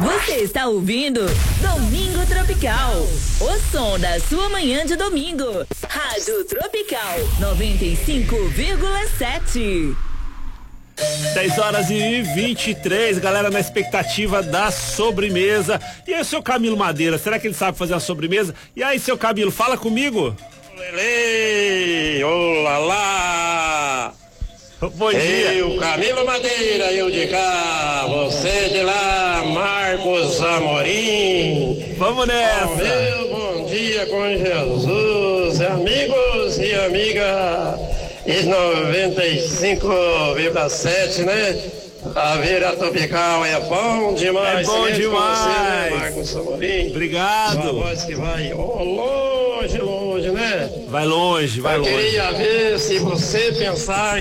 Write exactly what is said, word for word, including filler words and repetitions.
Você está ouvindo Domingo Tropical, o som da sua manhã de domingo. Rádio Tropical noventa e cinco vírgula sete. dez horas e vinte e três, galera, na expectativa da sobremesa. E aí, seu Camilo Madeira, será que ele sabe fazer a sobremesa? E aí, seu Camilo, fala comigo. Lele, olá lá. Bom dia. Eu, Camilo Madeira, eu de cá, você de lá, Marcos Amorim. Vamos nessa. Meu bom dia com Jesus, amigos e amigas de noventa e cinco vírgula sete, né? A Vera Tropical é bom demais. É bom Excelente demais. Você, né, Marcos Amorim? Obrigado. Sua voz que vai oh, longe, longe, né? Vai longe, vai Eu longe. queria ver se você pensar